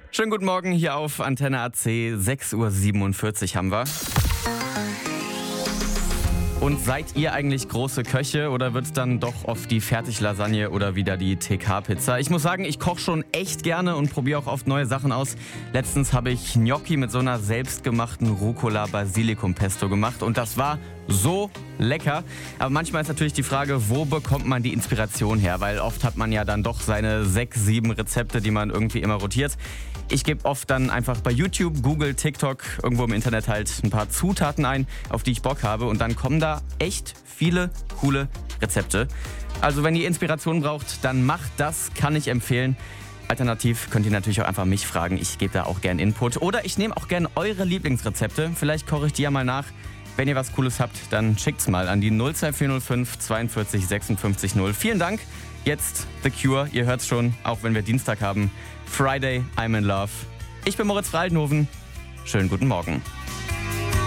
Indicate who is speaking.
Speaker 1: Schönen guten Morgen hier auf Antenne AC, 6.47 Uhr haben wir. Und seid ihr eigentlich große Köche oder wird es dann doch oft die Fertiglasagne oder wieder die TK-Pizza? Ich muss sagen, ich koche schon echt gerne und probiere auch oft neue Sachen aus. Letztens habe ich Gnocchi mit so einer selbstgemachten Rucola-Basilikum-Pesto gemacht und das war so lecker. Aber manchmal ist natürlich die Frage, wo bekommt man die Inspiration her? Weil oft hat man ja dann doch seine 6, 7 Rezepte, die man irgendwie immer rotiert. Ich gebe oft dann einfach bei YouTube, Google, TikTok, irgendwo im Internet halt ein paar Zutaten ein, auf die ich Bock habe. Und dann kommen da echt viele coole Rezepte. Also wenn ihr Inspiration braucht, dann macht das, kann ich empfehlen. Alternativ könnt ihr natürlich auch einfach mich fragen. Ich gebe da auch gern Input. Oder ich nehme auch gern eure Lieblingsrezepte. Vielleicht koche ich die ja mal nach. Wenn ihr was Cooles habt, dann schickt's mal an die 02405 42 56 0. Vielen Dank. Jetzt The Cure. Ihr hört's schon, auch wenn wir Dienstag haben. Friday, I'm in Love. Ich bin Moritz Fraldenhoven. Schönen guten Morgen.